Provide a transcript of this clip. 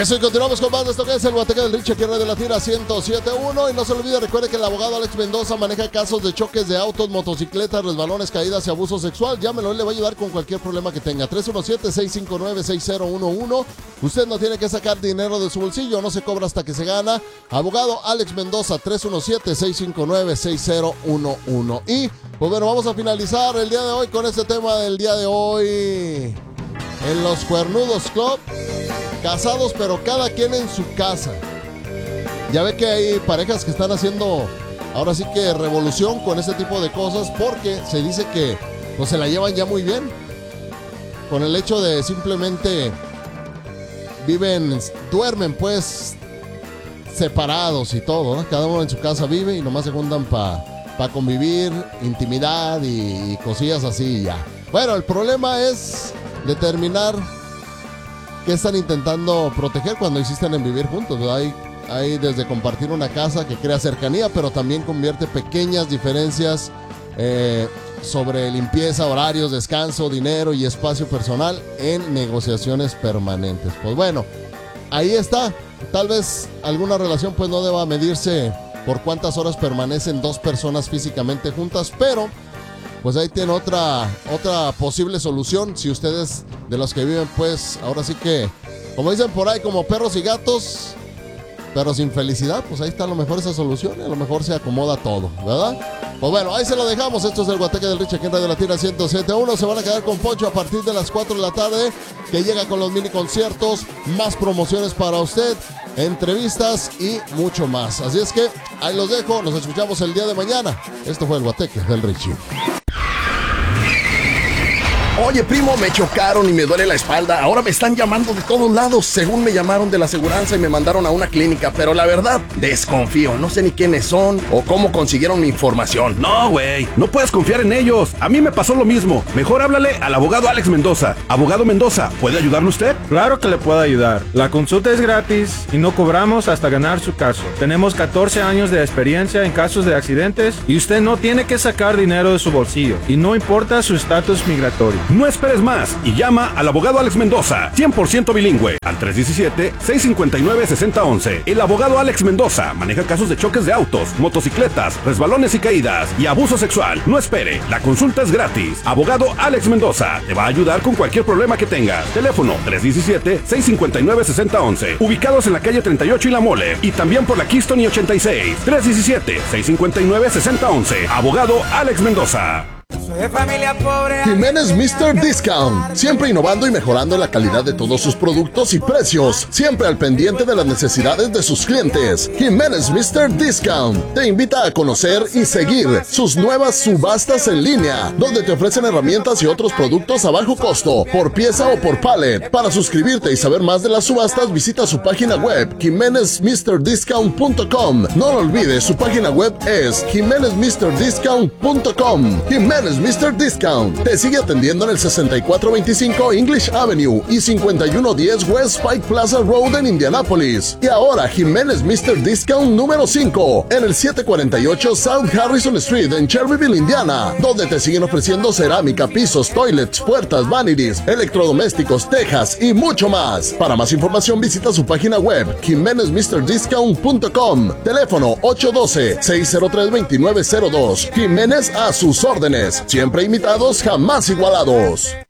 Eso, y continuamos con más de esto que es el Guateque del Richie, aquí en Radio Latina 107.1. Y no se olvide, recuerde que el abogado Alex Mendoza maneja casos de choques de autos, motocicletas, resbalones, caídas y abuso sexual. Llámelo, él le va a ayudar con cualquier problema que tenga. 317-659-6011. Usted no tiene que sacar dinero de su bolsillo, no se cobra hasta que se gana. Abogado Alex Mendoza, 317-659-6011. Y, pues bueno, vamos a finalizar el día de hoy con este tema del día de hoy. En los Cuernudos Club, casados pero cada quien en su casa. Ya ve que hay parejas que están haciendo ahora sí que revolución con este tipo de cosas, porque se dice que pues se la llevan ya muy bien con el hecho de simplemente duermen pues separados y todo, ¿no? Cada uno en su casa vive y nomás se juntan para convivir, intimidad y cosillas así y ya. Bueno, el problema es determinar qué están intentando proteger cuando insisten en vivir juntos. Hay desde compartir una casa que crea cercanía, pero también convierte pequeñas diferencias sobre limpieza, horarios, descanso, dinero y espacio personal en negociaciones permanentes. Pues bueno, ahí está. Tal vez alguna relación pues no deba medirse por cuántas horas permanecen dos personas físicamente juntas, pero pues ahí tiene otra posible solución. Si ustedes de los que viven, pues ahora sí que, como dicen por ahí, como perros y gatos, pero sin felicidad, pues ahí está a lo mejor esa solución y a lo mejor se acomoda todo, ¿verdad? Pues bueno, ahí se lo dejamos. Esto es el Guateque del Richie aquí en Radio Latina 107.1. Se van a quedar con Poncho a partir de las 4 de la tarde, que llega con los mini conciertos, más promociones para usted, entrevistas y mucho más. Así es que ahí los dejo, nos escuchamos el día de mañana. Esto fue el Guateque del Richie. Oye, primo, me chocaron y me duele la espalda. Ahora me están llamando de todos lados. Según me llamaron de la aseguranza y me mandaron a una clínica. Pero la verdad, desconfío. No sé ni quiénes son o cómo consiguieron mi información. No, güey, no puedes confiar en ellos. A mí me pasó lo mismo. Mejor háblale al abogado Alex Mendoza. Abogado Mendoza, ¿puede ayudarle usted? Claro que le puedo ayudar. La consulta es gratis y no cobramos hasta ganar su caso. Tenemos 14 años de experiencia en casos de accidentes y usted no tiene que sacar dinero de su bolsillo. Y no importa su estatus migratorio. No esperes más y llama al abogado Alex Mendoza, 100% bilingüe, al 317-659-6011. El abogado Alex Mendoza maneja casos de choques de autos, motocicletas, resbalones y caídas y abuso sexual. No espere, la consulta es gratis. Abogado Alex Mendoza te va a ayudar con cualquier problema que tengas. Teléfono 317-659-6011. Ubicados en la calle 38 y La Mole y también por la Keystone y 86. 317-659-6011. Abogado Alex Mendoza. De familia pobre. Jiménez Mr. Discount, siempre innovando y mejorando la calidad de todos sus productos y precios, siempre al pendiente de las necesidades de sus clientes. Jiménez Mr. Discount te invita a conocer y seguir sus nuevas subastas en línea, donde te ofrecen herramientas y otros productos a bajo costo, por pieza o por pallet. Para suscribirte y saber más de las subastas, visita su página web, jimenezmrdiscount.com. No lo olvides, su página web es jimenezmrdiscount.com. Jiménez Mr. Discount te sigue atendiendo en el 6425 English Avenue y 5110 West Pike Plaza Road en Indianapolis. Y ahora Jiménez Mr. Discount número 5 en el 748 South Harrison Street en Cherryville, Indiana, donde te siguen ofreciendo cerámica, pisos, toilets, puertas, vanities, electrodomésticos, tejas y mucho más. Para más información visita su página web jimenezmrdiscount.com. Teléfono 812-603-2902. Jiménez a sus órdenes. Siempre imitados, jamás igualados.